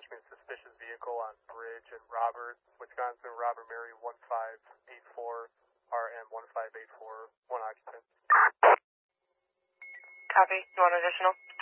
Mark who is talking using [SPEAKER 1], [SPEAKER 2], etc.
[SPEAKER 1] me a suspicious vehicle on Bridge in Robert, Wisconsin, Robert Mary 1584, RM 1584, one occupant.
[SPEAKER 2] Copy. You want additional?